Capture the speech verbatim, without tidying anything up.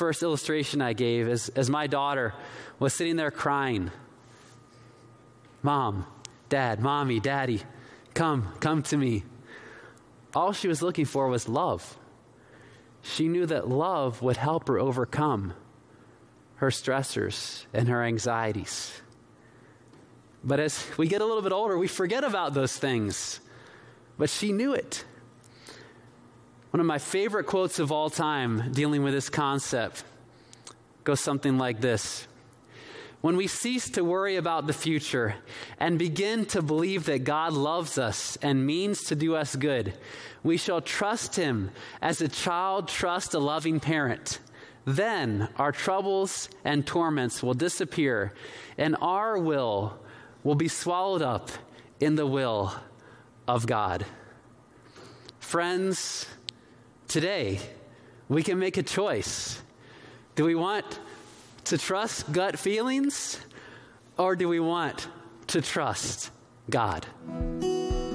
first illustration I gave as, as my daughter was sitting there crying. Mom, Dad, Mommy, Daddy, come, come to me. All she was looking for was love. She knew that love would help her overcome her stressors and her anxieties. But as we get a little bit older, we forget about those things. But she knew it. One of my favorite quotes of all time dealing with this concept goes something like this. When we cease to worry about the future and begin to believe that God loves us and means to do us good, we shall trust him as a child trusts a loving parent. Then our troubles and torments will disappear, and our will will be swallowed up in the will of God. Friends, today we can make a choice. Do we want to trust gut feelings, or do we want to trust God?